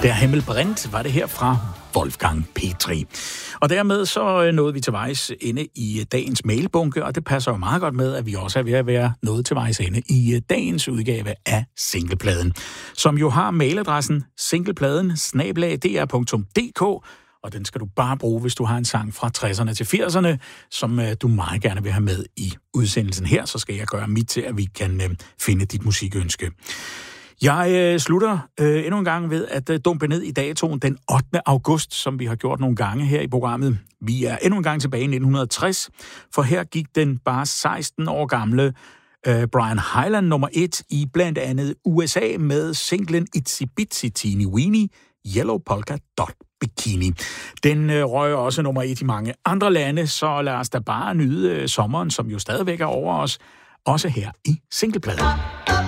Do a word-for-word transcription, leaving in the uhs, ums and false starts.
Der Himmelbrennt var det her fra Wolfgang Petri. Og dermed så nåede vi til vejs ende i dagens mailbunke, og det passer jo meget godt med, at vi også er ved at være nået til vejs ende i dagens udgave af Singlepladen, som jo har mailadressen singlepladen bindestreg d r punktum d k, og den skal du bare bruge, hvis du har en sang fra tresserne til firserne, som du meget gerne vil have med i udsendelsen her, så skal jeg gøre mit til, at vi kan finde dit musikønske. Jeg øh, slutter øh, endnu en gang ved at øh, dumpe ned i datoen den ottende august, som vi har gjort nogle gange her i programmet. Vi er endnu en gang tilbage i nitten tres, for her gik den bare seksten år gamle øh, Brian Hyland nummer et i blandt andet U S A med singlen Itsy Bitsy Teeny Weeny, Yellow Polka Dot Bikini. Den øh, røg også nummer et i mange andre lande, så lad os da bare nyde øh, sommeren, som jo stadigvæk er over os, også her i Singlepladen.